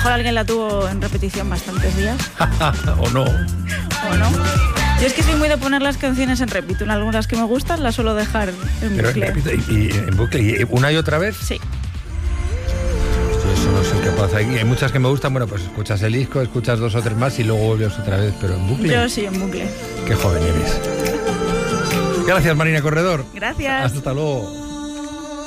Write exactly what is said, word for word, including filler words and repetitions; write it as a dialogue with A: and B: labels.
A: mejor alguien la tuvo en repetición bastantes días.
B: O no.
A: O no. Yo es que soy muy de poner las canciones en repeat. Algunas que me gustan las suelo dejar en
B: Pero
A: bucle.
B: En, repito, y, y, en bucle, ¿y una y otra vez?
A: Sí.
B: Eso no soy capaz. Hay, hay muchas que me gustan, bueno, pues escuchas el disco, escuchas dos o tres más y luego vuelves otra vez, pero en bucle.
A: Yo sí, en bucle.
B: Qué joven eres. Gracias, Marina Corredor.
A: Gracias.
B: Hasta luego.